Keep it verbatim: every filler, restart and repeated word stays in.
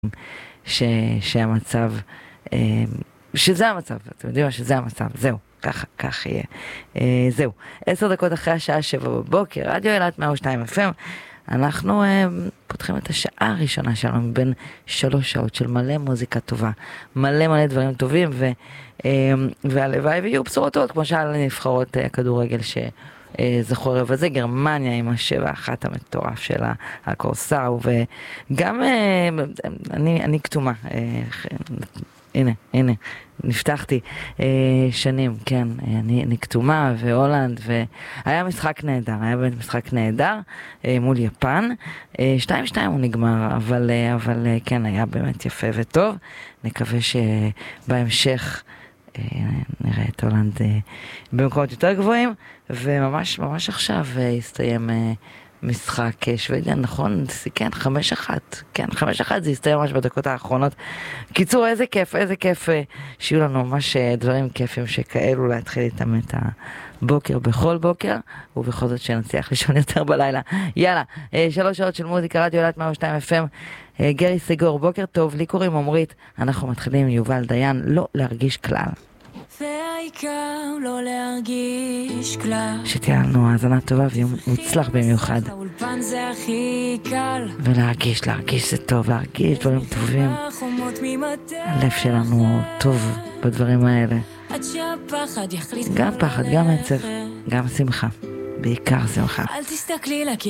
ש, שהמצב, שזה המצב, אתם יודעים מה, שזה המצב, זהו, ככה, ככה יהיה. זהו, עשר דקות אחרי השעה שבע בבוקר, רדיו אילת מאה ושתיים אף אם, אנחנו פותחים את השעה הראשונה שלנו מבין שלוש שעות של מלא מוזיקה טובה, מלא מלא דברים טובים, ו, והלוואי ויהיו בשורות טובות, כמו שעל נבחרות הכדורגל שזכו ערב הזה, גרמניה עם השבע אחת המטורף שלה, הקורסאו, וגם אני, אני כתומה, הנה, הנה, נפתחתי אה, שנים, כן, אני, אני כתומה והולנד, והיה משחק נהדר, היה באמת משחק נהדר אה, מול יפן, אה, שתיים שתיים הוא נגמר, אבל, אה, אבל אה, כן, היה באמת יפה וטוב, נקווה שבהמשך אה, נראה את הולנד אה, במקומות יותר גבוהים, וממש ממש עכשיו אה, יסתיים אה, משחק שוודיה, נכון? כן, חמש אחת. כן, חמש אחת, זה יסתיים ממש בדקות האחרונות. קיצור, איזה כיף, איזה כיף שיהיו לנו ממש דברים כיפים שכאלו להתחיל איתם את הבוקר בכל בוקר, ובכל זאת שנצליח לישון יותר בלילה. יאללה, שלוש שעות של מוזיקה, רדיו אילת מאה ושתיים אף אם, גרי סגור, בוקר טוב, לי קוראים עמרית, אנחנו מתחילים עם יובל דיין, לא להרגיש כלל. והעיקר לא להרגיש כלל, שתהיה לנו האזנה טובה ויום מוצלח במיוחד, האולפן זה הכי קל, ולהרגיש, להרגיש זה טוב, להרגיש דברים טובים, הלב שלנו טוב בדברים האלה, עד שהפחד יחליט, גם פחד, גם עצב, גם שמחה, בעיקר שמחה. אל תסתכלי לה כי